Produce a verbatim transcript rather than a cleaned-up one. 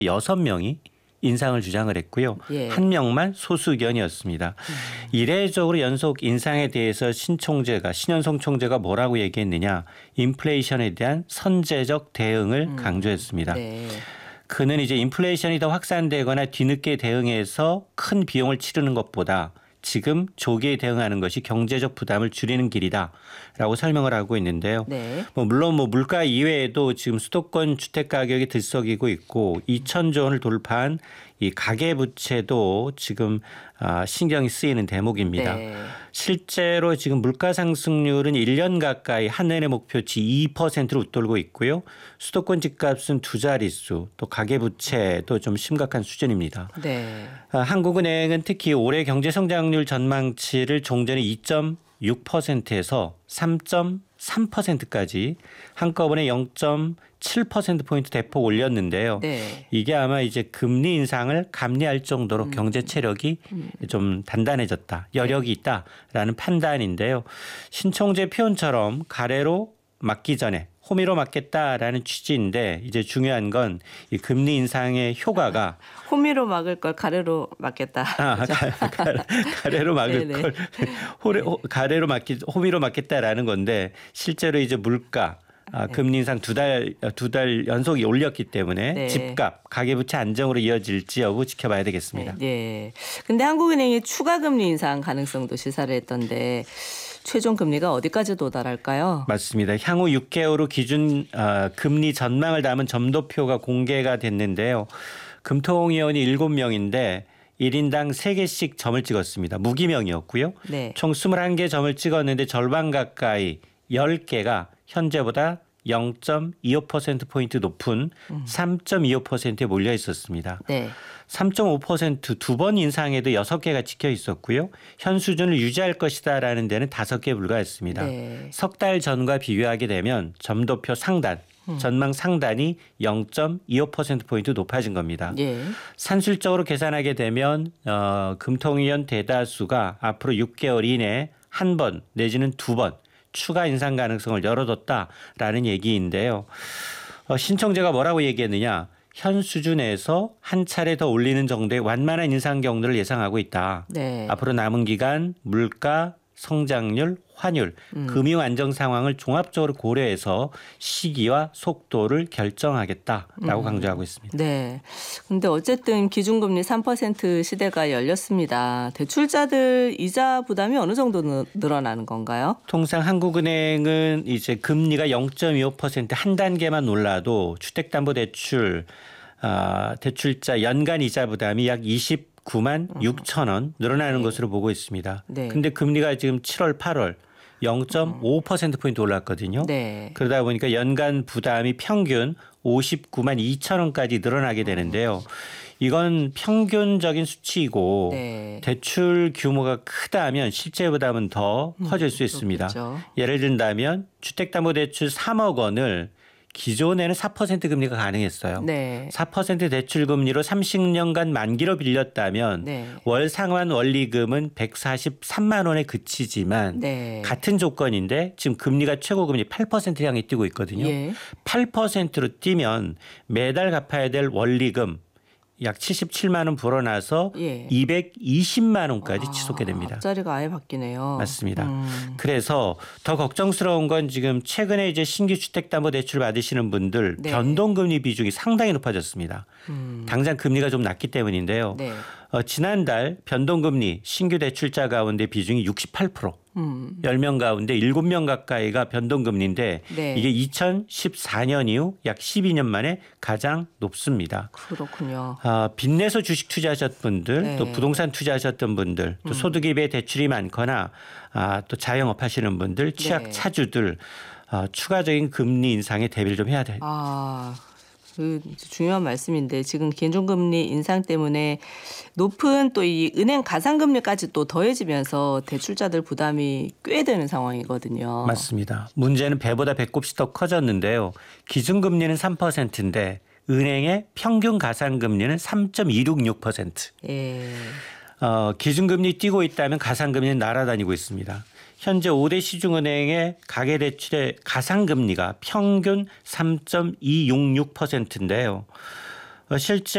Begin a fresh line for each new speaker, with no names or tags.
여섯 명이 인상을 주장을 했고요.
예.
한 명만 소수 의견이었습니다. 음. 이례적으로 연속 인상에 대해서 신 총재가 신현성 총재가 뭐라고 얘기했느냐. 인플레이션에 대한 선제적 대응을 음. 강조했습니다. 네. 그는 이제 인플레이션이 더 확산되거나 뒤늦게 대응해서 큰 비용을 치르는 것보다 지금 조기에 대응하는 것이 경제적 부담을 줄이는 길이다라고 설명을 하고 있는데요. 네. 뭐 물론 뭐 물가 이외에도 지금 수도권 주택 가격이 들썩이고 있고 이천조 원을 돌파한 이 가계 부채도 지금 아, 신경이 쓰이는 대목입니다. 네. 실제로 지금 물가 상승률은 일 년 가까이 한년의 목표치 이 퍼센트로 웃돌고 있고요. 수도권 집값은 두 자릿수, 또 가계 부채도 좀 심각한 수준입니다. 네. 아, 한국은행은 특히 올해 경제 성장률 전망치를 종전에 이 점 육 퍼센트에서 삼 점 삼 퍼센트까지 한꺼번에 영 점 칠 퍼센트포인트 대폭 올렸는데요. 네. 이게 아마 이제 금리 인상을 감내할 정도로 음. 경제 체력이 음. 좀 단단해졌다. 여력이 있다라는 판단인데요. 신 총재 표현처럼 가래로 막기 전에 호미로 막겠다라는 취지인데 이제 중요한 건 이 금리 인상의 효과가
아, 호미로 막을 걸 가래로 막겠다.
아, 가, 가, 가래로 막을 네네. 걸 호레, 호, 가래로 막기 호미로 막겠다라는 건데 실제로 이제 물가 아, 금리 인상 두 달 두 달 연속이 올렸기 때문에 네. 집값, 가계부채 안정으로 이어질지 여부 지켜봐야 되겠습니다.
네. 그런데 네. 한국은행이 추가 금리 인상 가능성도 시사를 했던데 최종 금리가 어디까지 도달할까요?
맞습니다. 향후 육 개월 후 기준 어, 금리 전망을 담은 점도표가 공개가 됐는데요. 금통위원이 일곱 명인데 일 인당 세 개씩 점을 찍었습니다. 무기명이었고요. 네. 총 이십일 개 점을 찍었는데 절반 가까이 열 개가 현재보다 영 점 이오 퍼센트포인트 높은 음. 삼 점 이오 퍼센트에 몰려 있었습니다. 네. 삼 점 오 퍼센트 두 번 인상에도 여섯 개가 찍혀 있었고요. 현 수준을 유지할 것이다라는 데는 다섯 개 불과했습니다. 네. 석 달 전과 비교하게 되면 점도표 상단, 음. 전망 상단이 영 점 이오 퍼센트포인트 높아진 겁니다. 예. 산술적으로 계산하게 되면 어, 금통위원 대다수가 앞으로 육 개월 이내에 한 번 내지는 두 번 추가 인상 가능성을 열어뒀다라는 얘기인데요. 어, 신 총재가 뭐라고 얘기했느냐. 현 수준에서 한 차례 더 올리는 정도의 완만한 인상 경로를 예상하고 있다. 네. 앞으로 남은 기간 물가, 성장률, 환율, 음. 금융 안정 상황을 종합적으로 고려해서 시기와 속도를 결정하겠다라고 음. 강조하고 있습니다.
네. 그런데 어쨌든 기준금리 삼 퍼센트 시대가 열렸습니다. 대출자들 이자 부담이 어느 정도 늘어나는 건가요?
통상 한국은행은 이제 금리가 영 점 이오 퍼센트 한 단계만 올라도 주택담보대출 어, 대출자 연간 이자 부담이 약 이십구만 육천 원 늘어나는 네. 것으로 보고 있습니다. 그런데 네. 금리가 지금 칠월, 팔월 영 점 오 퍼센트포인트 올랐거든요. 네. 그러다 보니까 연간 부담이 평균 오십구만 이천 원까지 늘어나게 되는데요. 이건 평균적인 수치이고 네. 대출 규모가 크다면 실제 부담은 더 커질 수 있습니다. 그렇겠죠. 예를 든다면 주택담보대출 삼억 원을 기존에는 사 퍼센트 금리가 가능했어요. 네. 사 퍼센트 대출 금리로 삼십 년간 만기로 빌렸다면 네. 월 상환 원리금은 백사십삼만 원에 그치지만 네. 같은 조건인데 지금 금리가 최고금리 팔 퍼센트 향해 뛰고 있거든요. 예. 팔 퍼센트로 뛰면 매달 갚아야 될 원리금 약 칠십칠만 원 불어나서 예. 이백이십만 원까지 아, 치솟게 됩니다.
앞자리가 아예 바뀌네요.
맞습니다.
음.
그래서 더 걱정스러운 건 지금 최근에 이제 신규 주택담보대출 받으시는 분들 네. 변동금리 비중이 상당히 높아졌습니다. 음. 당장 금리가 좀 낮기 때문인데요. 네. 어, 지난달 변동금리 신규 대출자 가운데 비중이 육십팔 퍼센트. 음. 열 명 가운데 일곱 명 가까이가 변동금리인데 네. 이게 이천십사 년 이후 약 십이 년 만에 가장 높습니다.
그렇군요.
아, 빚내서 주식 투자하셨던 분들
네.
또 부동산 투자하셨던 분들 또 음. 소득에 비해 대출이 많거나 아, 또 자영업 하시는 분들 취약 네. 차주들 아, 추가적인 금리 인상에 대비를 좀 해야 돼요.
아. 그 중요한 말씀인데 지금 기준금리 인상 때문에 높은 또 이 은행 가상금리까지 또 더해지면서 대출자들 부담이 꽤 되는 상황이거든요.
맞습니다. 문제는 배보다 배꼽이 더 커졌는데요. 기준금리는 삼 퍼센트인데 은행의 평균 가상금리는 삼 점 이육육 퍼센트. 예. 어, 기준금리 뛰고 있다면 가상금리는 날아다니고 있습니다. 현재 오 대 시중은행의 가계대출의 가상금리가 평균 삼 점 이육육 퍼센트인데요. 어, 실제